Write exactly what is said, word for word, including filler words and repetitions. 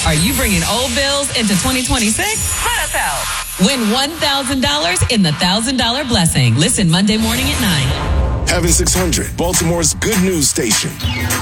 Are you bringing old bills into twenty twenty-six? Let us help. Win one thousand dollars in the one thousand dollars Blessing. Listen Monday morning at nine. Heaven six hundred, Baltimore's good news station.